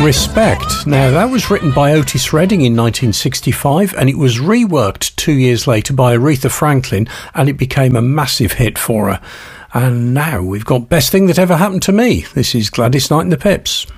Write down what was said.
Respect. Now, that was written by Otis Redding in 1965, and it was reworked 2 years later by Aretha Franklin, and it became a massive hit for her. And now we've got Best Thing That Ever Happened to Me. This is Gladys Knight and the Pips.